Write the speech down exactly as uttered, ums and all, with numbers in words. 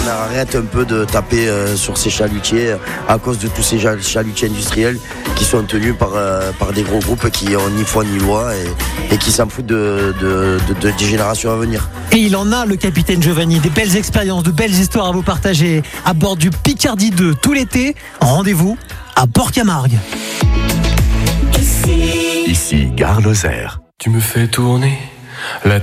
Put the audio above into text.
qu'on arrête un peu de taper euh, sur ces chalutiers à cause de tous ces chalutiers industriels qui sont tenus par, euh, par des gros groupes qui ont ni foi ni loi et, et qui s'en foutent de, de, de, de, des générations à venir. Et il en a, le capitaine Giovanni, des belles expériences, de belles histoires à vous partager à bord du Picardie deux tout l'été. Rendez-vous à Port-Camargue. Ici, Ici Gare Lozère. Tu me fais tourner la